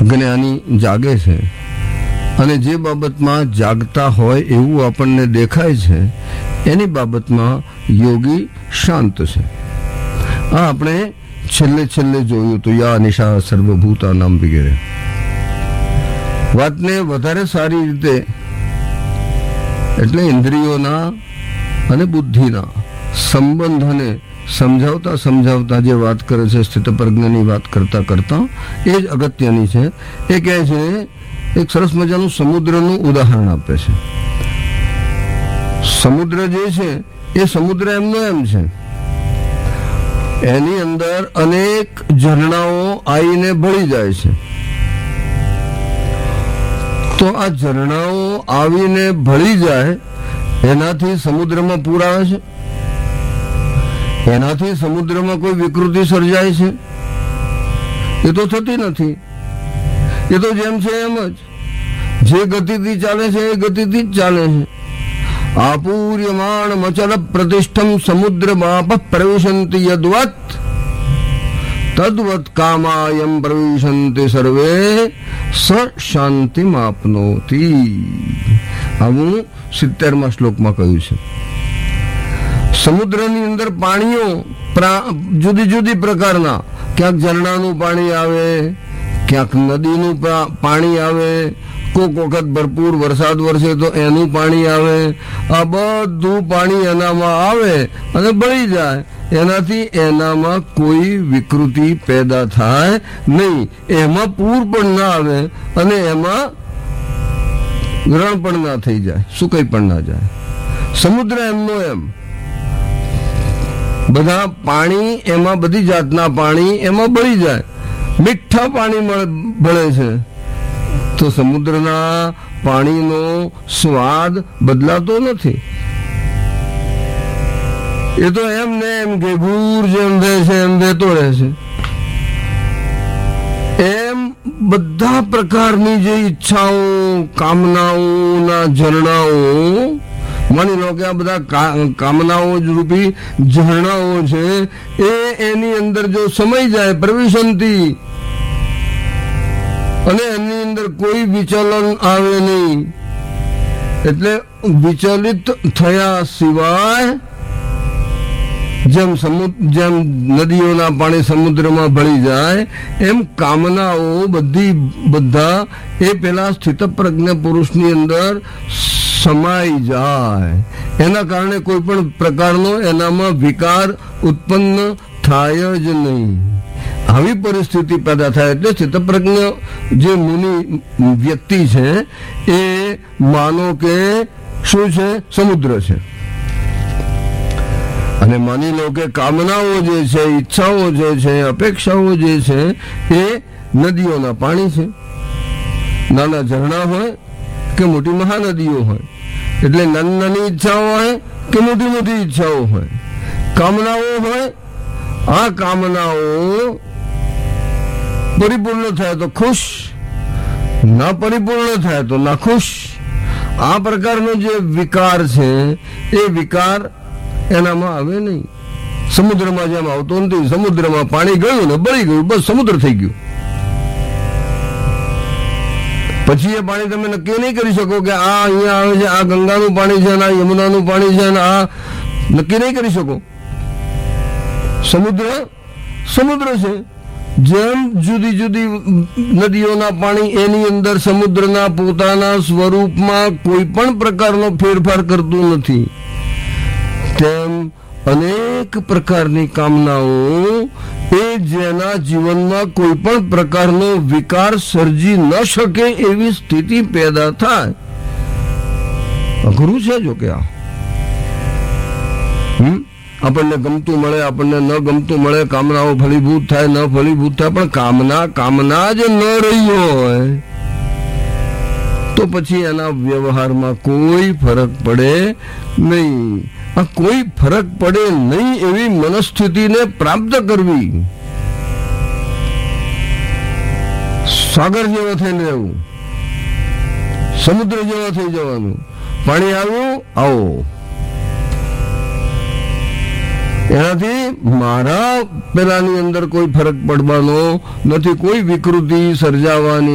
જ્ઞાની જાગે છે અને જે બાબતમાં જાગતા હોય એવું આપણને દેખાય છે એની બાબતમાં યોગી શાંત છે. આ આપણે છેલ્લે જોયું તો યા નિશા સર્વભૂતાનામ વગેરે. વાતને વધારે સારી રીતે એટલે ઇન્દ્રિયોના અને બુદ્ધિના સંબંધને સમજાવતા જે વાત કરે છે સ્થિતપ્રજ્ઞની વાત કરતા એ જ અગત્યની છે. એ કહે છે, એક સરસ મજાનું સમુદ્રનું ઉદાહરણ આપે છે. સમુદ્ર જે છે એ સમુદ્ર એમનો એમ છે, એની અંદર અનેક ઝરણાઓ આવીને ભળી જાય છે. તો આ ઝરણાઓ આવીને ભળી જાય એનાથી સમુદ્રમાં પૂર આવે છે? એનાથી સમુદ્રમાં કોઈ વિકૃતિ સર્જાય છે? એ તો થતી નથી. એ તો જેમ છે એમ જ, જે ગતિથી ચાલે છે એ ગતિથી જ ચાલે છે. આપૂર્યમાણ મચલ પ્રતિષ્ઠમ સમુદ્રમાપ પ્રવિશંતિ યદ્વત તદ્વત કામાયમ પ્રવિશંતિ સર્વે સ શાંતિમાપ્નોતિ. આવું 70મા શ્લોકમાં કહ્યું છે. સમુદ્રની અંદર પાણીઓ જુદી જુદી પ્રકારના, ક્યાંક ઝરણાનું પાણી આવે, ક્યાંક નદીનું પાણી આવે, કોક વખત ભરપૂર વરસાદ વરસે તો એનું પાણી આવે. આ બધું પાણી એનામાં આવે અને ભળી જાય. એનાથી એનામાં કોઈ વિકૃતિ પેદા થાય નહીં. એમાં પૂર પણ ના આવે અને એમાં રણ પણ ના થઈ જાય, સુકાઈ પણ ના જાય. સમુદ્ર એમનો એમ, બધા પાણી એમાં, બધી જાતના પાણી એમાં ભળી જાય. મીઠા પાણી ભળે છે તો સમુદ્રના પાણીનો સ્વાદ બદલાતો નથી. એ તો એમ ને એમ ઘેઘૂર જેમ રહે છે એમ વહેતો રહે છે. એમ બધા પ્રકારની જે ઈચ્છાઓ, કામનાઓના ઝરણાઓ, માની લો કે આ બધા કામનાઓ રૂપી ઝરણાઓ છે, એ એની અંદર જો સમાઈ જાય પ્રવિશંતિ, અને એની અંદર કોઈ વિચલન આવે નહીં. એટલે વિચલિત થયા સિવાય જેમ નદીઓના પાણી સમુદ્રમાં ભળી જાય એમ કામનાઓ બધા એ પેલા સ્થિતપ્રજ્ઞ પુરુષની અંદર સમાઈ જાય. એના કારણે કોઈ પણ પ્રકારનો એનામાં વિકાર ઉત્પન્ન થાય જ નહીં. આવી પરિસ્થિતિ પેદા થાય એટલે સ્થિતપ્રજ્ઞ જે મુનિ વ્યક્તિ છે એ માનો કે શું છે? સમુદ્ર છે. અને માની લો કે કામનાઓ જે છે, ઈચ્છાઓ જે છે, અપેક્ષાઓ જે છે એ નદીઓના પાણી છે. નાના ઝરણા હોય કે મોટી મહાનદીઓ હોય, એટલે નાની ઈચ્છાઓ હોય કે મોટી ઈચ્છાઓ હોય, કામનાઓ હોય. આ કામનાઓ પરિપૂર્ણ થાય તો ખુશ, ના પરિપૂર્ણ થાય તો ના ખુશ. આ પ્રકારનો જે વિકાર છે એ વિકાર એનામાં આવે નહીં. સમુદ્રમાં જેમ આવતો નથી, સમુદ્રમાં પાણી ગયું ને બળી ગયું, બસ સમુદ્ર થઈ ગયું. પછી એ પાણી તમે નક્કી નહીં કરી શકો કે આ અહીંયા આવે છે, આ ગંગાનું પાણી છે, આ યમુનાનું પાણી છે, આ નક્કી નહીં કરી શકો. સમુદ્ર છે. જેમ જુદી જુદી નદીઓના પાણી એની અંદર સમુદ્રના પોતાના સ્વરૂપમાં કોઈ પણ પ્રકારનો ફેરફાર કરતું નથી, તેમ અનેક પ્રકારની કામનાઓ એ જેના જીવનમાં કોઈ પણ પ્રકારનો વિકાર સર્જી ન શકે એવી સ્થિતિ પેદા થાય. અઘરું છે જો કે આ. આપણને ગમતું મળે, આપણને ન ગમતું મળે, કામનાઓ ફલીભૂત થાય, ન ફલીભૂત થાય, પણ કામના જ ન રહી હોય તો પછી એના વ્યવહારમાં કોઈ ફરક પડે નહીં. આ કોઈ ફરક પડે નહીં એવી મનસ્થિતિને પ્રાપ્ત કરવી. સાગર જેવા થઈને રહેવું, સમુદ્ર જેવા થઈ જવાનું. પાણી આવ્યું, આવો. એનાથી મારા પેલાની અંદર કોઈ ફરક પડવાનો નથી, કોઈ વિકૃતિ સર્જાવાની